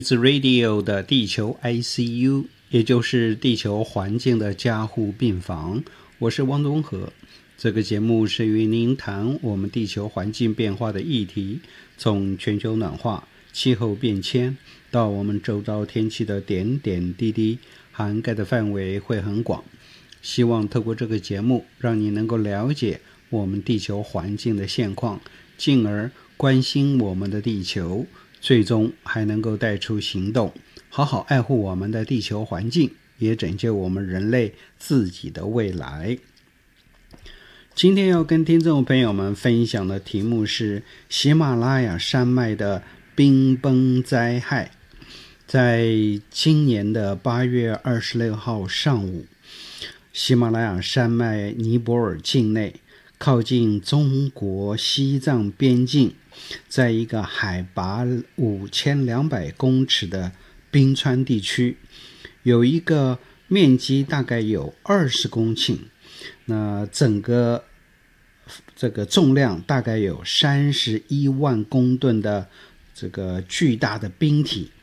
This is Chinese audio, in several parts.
是 Radio 的地球 ICU， 也就是地球环境的加护病房。我是汪东和。这个节目是与您谈我们地球环境变化的议题，从全球暖化、气候变迁到我们周遭天气的点点滴滴，涵盖的范围会很广。希望透过这个节目，让你能够了解我们地球环境的现况，进而关心我们的地球，最终还能够带出行动，好好爱护我们的地球环境，也拯救我们人类自己的未来。今天要跟听众朋友们分享的题目是喜马拉雅山脉的冰崩灾害。在今年的8月26号上午，喜马拉雅山脉尼泊尔境内，靠近中国西藏边境，在一个海拔5200公尺的冰川地区，有一个面积大概有20公顷，那整个这个重量大概有31万公吨的这个巨大的冰体，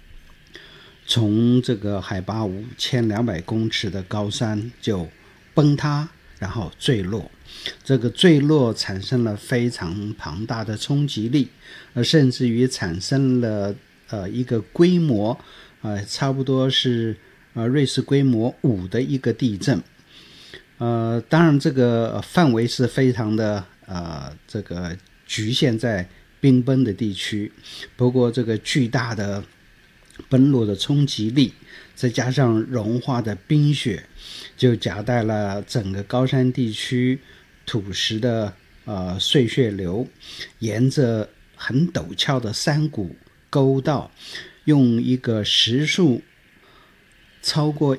从这个海拔5200公尺的高山就崩塌，然后坠落。这个坠落产生了非常庞大的冲击力，甚至于产生了一个规模差不多是瑞士规模5的一个地震。当然这个范围是非常的这个局限在冰崩的地区，不过这个巨大的崩落的冲击力，再加上融化的冰雪，就夹带了整个高山地区土石的碎屑流，沿着很陡峭的山谷沟道，用一个时速超过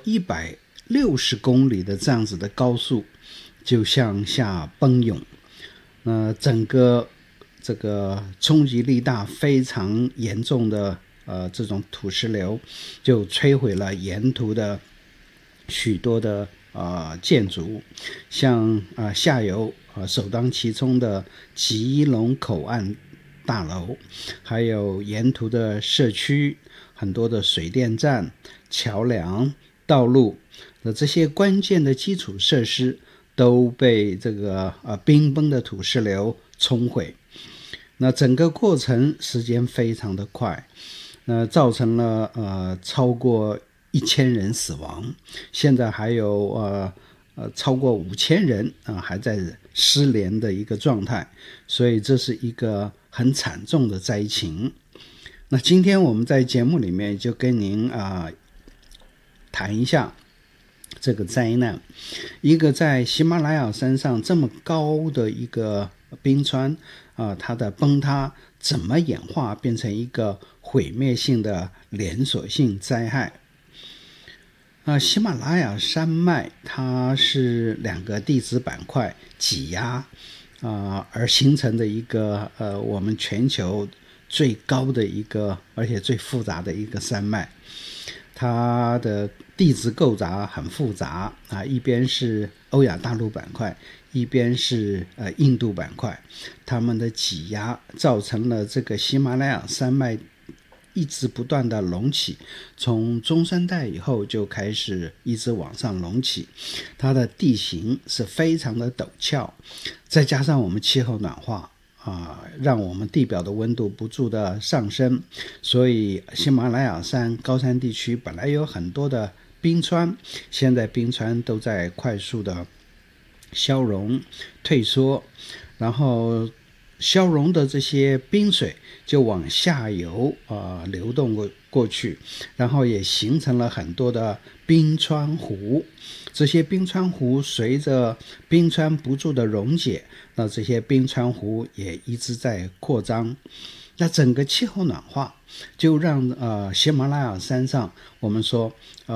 160公里的这样子的高速就向下奔涌。整个这个冲击力大非常严重的这种土石流就摧毁了沿途的许多的建筑，像下游首当其冲的吉隆口岸大楼，还有沿途的社区，很多的水电站、桥梁、道路的这些关键的基础设施都被这个冰崩的土石流冲毁。那整个过程时间非常的快，造成了超过1000人死亡，现在还有超过5000人还在失联的一个状态，所以这是一个很惨重的灾情。那今天我们在节目里面就跟您谈一下这个灾难，一个在喜马拉雅山上这么高的一个冰川它的崩塌怎么演化变成一个毁灭性的连锁性灾害。喜马拉雅山脉它是2个地质板块挤压而形成的一个我们全球最高的一个而且最复杂的一个山脉。它的地质构造很复杂一边是欧亚大陆板块，一边是印度板块，它们的挤压造成了这个喜马拉雅山脉一直不断的隆起，从中生代以后就开始一直往上隆起，它的地形是非常的陡峭，再加上我们气候暖化让我们地表的温度不住的上升，所以喜马拉雅山高山地区本来有很多的冰川，现在冰川都在快速的消融退缩，然后消融的这些冰水就往下游流动过去，然后也形成了很多的冰川湖。这些冰川湖随着冰川不住的溶解，那这些冰川湖也一直在扩张。那整个气候暖化就让喜马拉雅山上我们说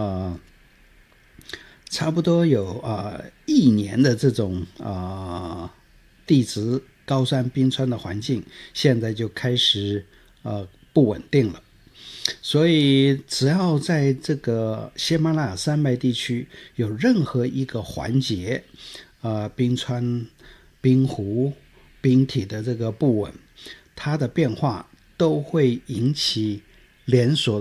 差不多有1年的这种地质高山冰川的环境现在就开始不稳定了。所以只要在这个喜马拉雅山脉地区有任何一个环节冰川、冰湖、冰体的这个不稳，它的变化都会引起连锁